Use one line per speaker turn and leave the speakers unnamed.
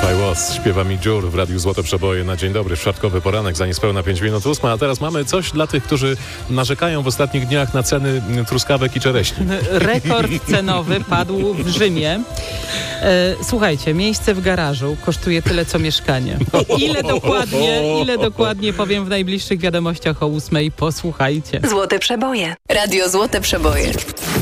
I Was, śpiewa mi Dziur w Radiu Złote Przeboje na dzień dobry, w czwartkowy poranek za niespełna 5 minut 8, a teraz mamy coś dla tych, którzy narzekają w ostatnich dniach na ceny truskawek i czereśni.
Rekord cenowy padł w Rzymie. Słuchajcie, miejsce w garażu kosztuje tyle, co mieszkanie. Ile dokładnie powiem w najbliższych wiadomościach o 8. Posłuchajcie.
Złote Przeboje. Radio Złote Przeboje.